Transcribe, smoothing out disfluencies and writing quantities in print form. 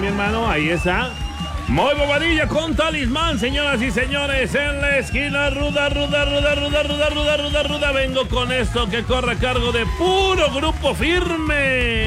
mi hermano. Ahí está. Muy Bobadilla con Talismán, señoras y señores, en la esquina, ruda. Vengo con esto que corre a cargo de Puro Grupo Firme.